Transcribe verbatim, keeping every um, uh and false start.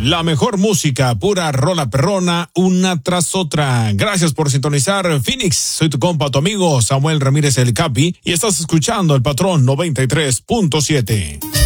La mejor música, pura rola perrona, una tras otra. Gracias por sintonizar Phoenix. Soy tu compa, tu amigo Samuel Ramírez el Capi, y estás escuchando El Patrón noventa y tres punto siete.